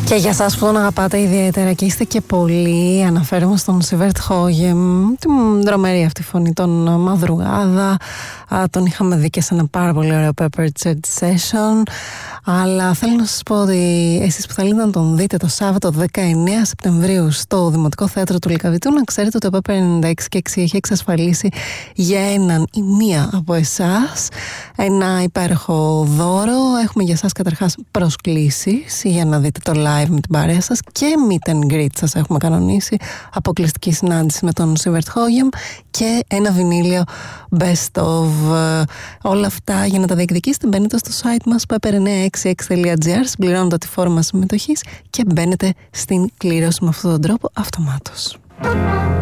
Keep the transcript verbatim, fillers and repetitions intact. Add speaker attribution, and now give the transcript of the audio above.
Speaker 1: Και για εσάς που τον αγαπάτε ιδιαίτερα και είστε και πολλοί, αναφέρομαι στον Σίβερτ Χόγεμ, την δρομερή αυτή φωνή, τον Μαδρουγάδα. Τον είχαμε δει και σε ένα πάρα πολύ ωραίο Pepper Chat Session. Αλλά θέλω να σας πω ότι εσείς που θέλετε να τον δείτε το Σάββατο δεκαεννέα Σεπτεμβρίου στο Δημοτικό Θέατρο του Λυκαβητού, να ξέρετε ότι ο Pepper ενενήντα έξι και έξι έχει εξασφαλίσει για έναν ή μία από εσάς ένα υπέροχο δώρο. Έχουμε για εσάς καταρχάς προσκλήσεις για να δείτε το live με την παρέα σας και meet and greet σας έχουμε κανονίσει, αποκλειστική συνάντηση με τον Σίβερτ Χόγεμ και ένα βινίλιο best of. Όλα αυτά για να τα διεκδικήσετε μπαίνετε στο site μας pepper εννιακόσια εξήντα έξι τελεία gr, συμπληρώνετε τη φόρμα συμμετοχής και μπαίνετε στην κλήρωση με αυτόν τον τρόπο αυτομάτως.